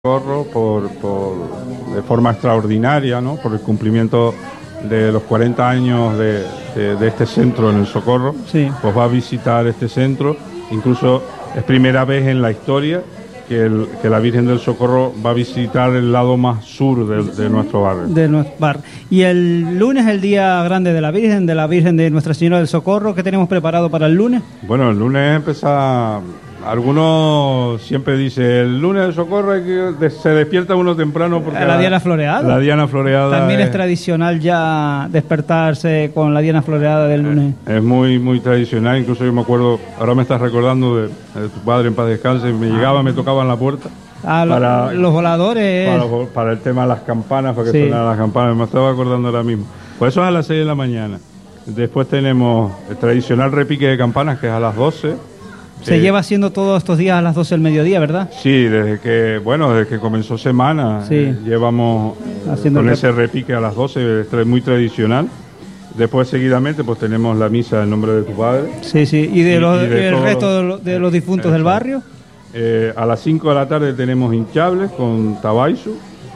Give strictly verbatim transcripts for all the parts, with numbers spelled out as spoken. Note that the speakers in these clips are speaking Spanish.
Socorro por, por, de forma extraordinaria, ¿no? Por el cumplimiento de los cuarenta años de, de, de este centro en el Socorro. Sí. Pues va a visitar este centro. Incluso es primera vez en la historia que, el, que la Virgen del Socorro va a visitar el lado más sur de, de nuestro barrio. De nuestro barrio. Y el lunes es el día grande de la Virgen, de la Virgen de Nuestra Señora del Socorro. ¿Qué tenemos preparado para el lunes? Bueno, el lunes empieza... Algunos siempre dicen, el lunes del Socorro hay que, se despierta uno temprano porque... La Diana Floreada. La Diana Floreada. También es, es tradicional ya despertarse con la Diana Floreada del lunes. Es, es muy, muy tradicional. Incluso yo me acuerdo, ahora me estás recordando de, de tu padre en paz descanse, me llegaba, me tocaban la puerta. Ah, para, los voladores. Para, para el tema de las campanas, para que Sí. sonaran las campanas. Me estaba acordando ahora mismo. Pues eso es a las seis de la mañana. Después tenemos el tradicional repique de campanas, que es a las doce. Se eh, lleva haciendo todos estos días a las doce del mediodía, ¿verdad? Sí, desde que, bueno, desde que comenzó semana, Sí. eh, llevamos Haciendo con el ese repique a las doce, es muy tradicional. Después, seguidamente, pues tenemos la misa en nombre de tu padre. Sí, sí. ¿Y de Y- los, y de y el todos resto los- de los, de los difuntos Eso. del barrio? Eh, a las cinco de la tarde tenemos hinchables con Tabaisu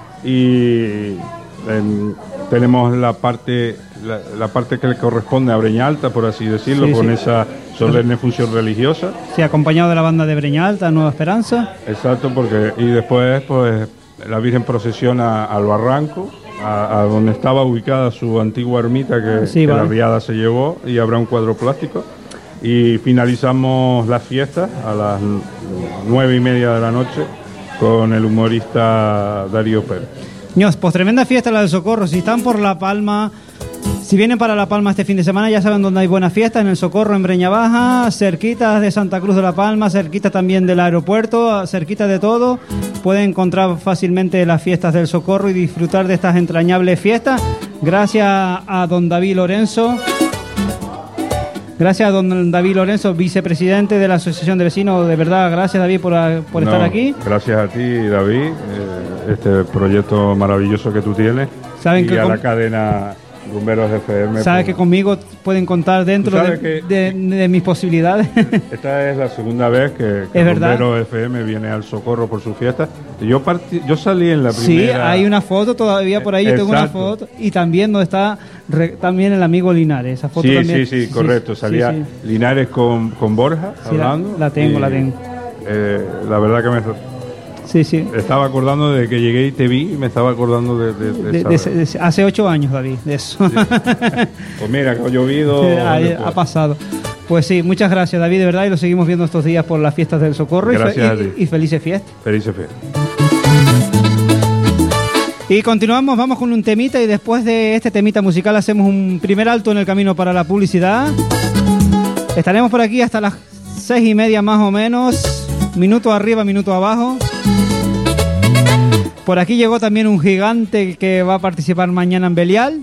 y em, tenemos la parte la, la parte que le corresponde a Breña Alta, por así decirlo, Sí, con sí. esa solemne función religiosa. Sí, acompañado de la banda de Breña Alta, Nueva Esperanza. Exacto, porque y después pues la Virgen procesiona al barranco, a, a donde estaba ubicada su antigua ermita que, Sí, que vale. la riada se llevó, y habrá un cuadro plástico. Y finalizamos las fiestas a las nueve y media de la noche con el humorista Darío Pérez. Ños, pues tremenda fiesta la del Socorro. Si están por La Palma, si vienen para La Palma este fin de semana, ya saben dónde hay buena fiesta, en el Socorro, en Breña Baja, cerquita de Santa Cruz de La Palma, cerquita también del aeropuerto, cerquita de todo. Pueden encontrar fácilmente las fiestas del Socorro y disfrutar de estas entrañables fiestas. Gracias a don David Lorenzo. Gracias a don David Lorenzo, vicepresidente de la Asociación de Vecinos. De verdad, gracias David por, por No, estar aquí. Gracias a ti, David, eh, este proyecto maravilloso que tú tienes. Saben y que a con- la cadena Rumberos F M. Sabes por- que conmigo pueden contar dentro Tú de, sabes que- de- de mis posibilidades. Esta es la segunda vez que, que Es verdad. Rumberos F M viene al Socorro por su fiesta. Y Yo, partí- yo salí en la Sí, primera... hay una foto todavía por ahí, yo tengo una Exacto. foto. Y también donde está re- también el amigo Linares. Esa foto Sí, también. sí, sí, correcto. sí, Salía sí. Linares con, con Borja Sí, la- hablando. la tengo, y, la tengo. eh, la verdad que me Sí, sí. estaba acordando de que llegué y te vi y me estaba acordando de, de, de De- esa de- vez. de- hace ocho años, David, de eso. Pues mira, que ha llovido. ha, después. ha pasado. Pues sí, muchas gracias, David, de verdad. Y lo seguimos viendo estos días por las fiestas del Socorro. Y fe- Gracias a y, ti. y felices fiestas. Felices fiestas. Y continuamos, vamos con un temita y después de este temita musical hacemos un primer alto en el camino para la publicidad. Estaremos por aquí hasta las seis y media más o menos, minuto arriba, minuto abajo. Por aquí llegó también un gigante que va a participar mañana en Belial.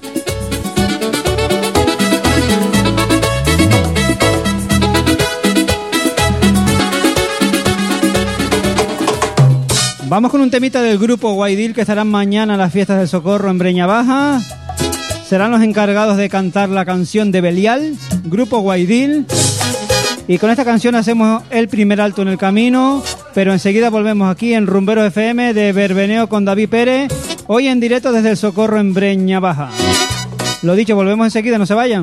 Vamos con un temita del grupo Guaidil que estarán mañana en las fiestas del Socorro en Breña Baja. Serán los encargados de cantar la canción de Belial, grupo Guaidil. Y con esta canción hacemos el primer alto en el camino, pero enseguida volvemos aquí en Rumberos F M de Verbeneo con David Pérez, hoy en directo desde el Socorro en Breña Baja. Lo dicho, volvemos enseguida, no se vayan.